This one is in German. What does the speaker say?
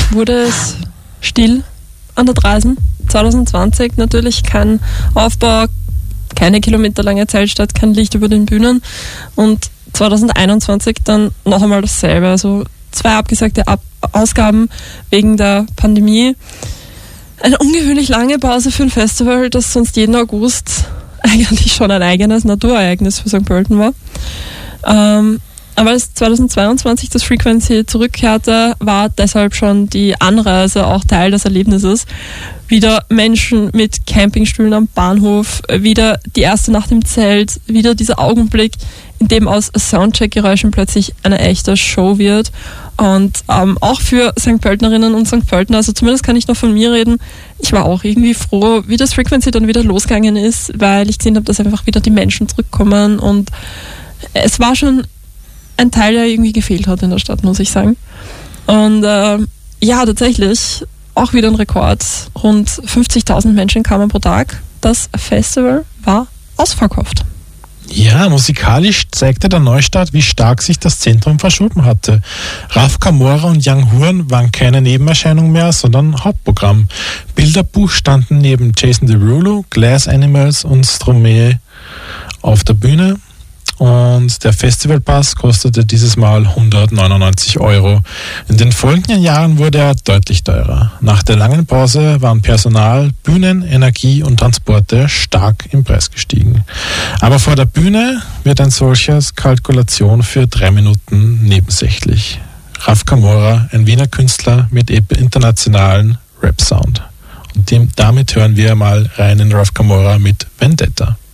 wurde es still an der Drasen. 2020 natürlich kein Aufbau, keine kilometerlange Zeltstadt, kein Licht über den Bühnen. Und 2021 dann noch einmal dasselbe. Also 2 abgesagte Ausgaben wegen der Pandemie. Eine ungewöhnlich lange Pause für ein Festival, das sonst jeden August eigentlich schon ein eigenes Naturereignis für St. Pölten war. Aber als 2022 das Frequency zurückkehrte, war deshalb schon die Anreise auch Teil des Erlebnisses. Wieder Menschen mit Campingstühlen am Bahnhof, wieder die erste Nacht im Zelt, wieder dieser Augenblick, in dem aus Soundcheck-Geräuschen plötzlich eine echte Show wird. Und auch für St. Pöltnerinnen und St. Pöltner, also zumindest kann ich noch von mir reden, ich war auch irgendwie froh, wie das Frequency dann wieder losgegangen ist, weil ich gesehen habe, dass einfach wieder die Menschen zurückkommen. Und es war schon ein Teil, der irgendwie gefehlt hat in der Stadt, muss ich sagen. Und ja, tatsächlich auch wieder ein Rekord. Rund 50.000 Menschen kamen pro Tag. Das Festival war ausverkauft. Ja, musikalisch zeigte der Neustart, wie stark sich das Zentrum verschoben hatte. Raf Camora und Young Horn waren keine Nebenerscheinung mehr, sondern Hauptprogramm. Bilderbuch standen neben Jason Derulo, Glass Animals und Stromae auf der Bühne. Und der Festivalpass kostete dieses Mal 199 €. In den folgenden Jahren wurde er deutlich teurer. Nach der langen Pause waren Personal, Bühnen, Energie und Transporte stark im Preis gestiegen. Aber vor der Bühne wird ein solches Kalkulation für 3 Minuten nebensächlich. Raf Camora, ein Wiener Künstler mit internationalen Rap-Sound. Und damit hören wir mal rein in Raf Camora mit Vendetta.